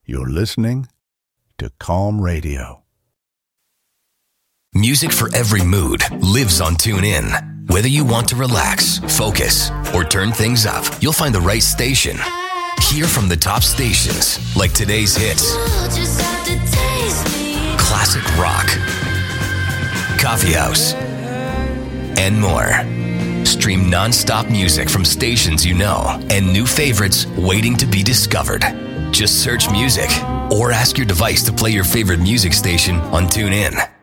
You're listening to Calm Radio. Music for every mood lives on TuneIn. Whether you want to relax, focus, or turn things up, you'll find the right station. Hear from the top stations like today's hits, classic rock, coffee house, and more. Stream non-stop music from stations you know and new favorites waiting to be discovered. Just search music or ask your device to play your favorite music station on TuneIn.